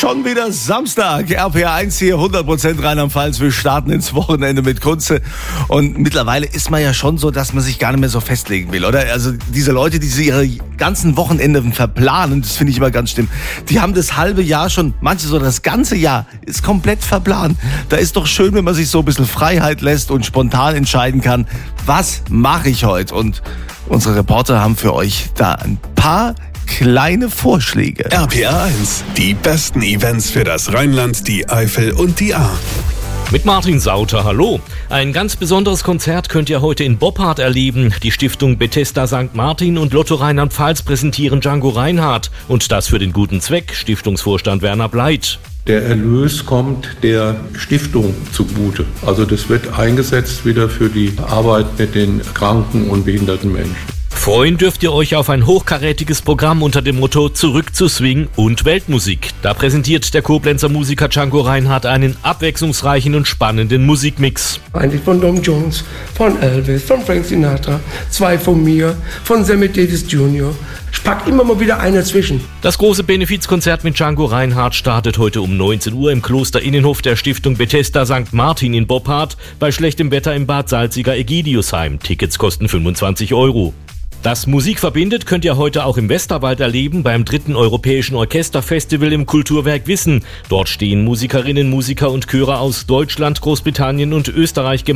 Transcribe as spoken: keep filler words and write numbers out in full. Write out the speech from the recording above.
Schon wieder Samstag, R P R eins hier, hundert Prozent Rheinland-Pfalz. Wir starten ins Wochenende mit Kunze. Und mittlerweile ist man ja schon so, dass man sich gar nicht mehr so festlegen will, oder? Also diese Leute, die sie ihre ganzen Wochenende verplanen, das finde ich immer ganz schlimm. Die haben das halbe Jahr schon, manche so das ganze Jahr, ist komplett verplant. Da ist doch schön, wenn man sich so ein bisschen Freiheit lässt und spontan entscheiden kann, was mache ich heute? Und unsere Reporter haben für euch da ein paar kleine Vorschläge. R P R eins, die besten Events für das Rheinland, die Eifel und die Ahr. Mit Martin Sauter, hallo. Ein ganz besonderes Konzert könnt ihr heute in Boppard erleben. Die Stiftung Bethesda Sankt Martin und Lotto Rheinland-Pfalz präsentieren Django Reinhardt. Und das für den guten Zweck, Stiftungsvorstand Werner Bleit. Der Erlös kommt der Stiftung zugute. Also das wird eingesetzt wieder für die Arbeit mit den kranken und behinderten Menschen. Freuen dürft ihr euch auf ein hochkarätiges Programm unter dem Motto Zurück zu Swing und Weltmusik. Da präsentiert der Koblenzer Musiker Django Reinhardt einen abwechslungsreichen und spannenden Musikmix. Eigentlich von Tom Jones, von Elvis, von Frank Sinatra, zwei von mir, von Sammy Davis Junior Ich pack immer mal wieder eine zwischen. Das große Benefizkonzert mit Django Reinhardt startet heute um neunzehn Uhr im Klosterinnenhof der Stiftung Bethesda Sankt Martin in Boppard bei schlechtem Wetter im Bad Salziger-Ägidiusheim. Tickets kosten fünfundzwanzig Euro. Das Musik verbindet könnt ihr heute auch im Westerwald erleben beim dritten Europäischen Orchesterfestival im Kulturwerk Wissen. Dort stehen Musikerinnen, Musiker und Chöre aus Deutschland, Großbritannien und Österreich gemeinsam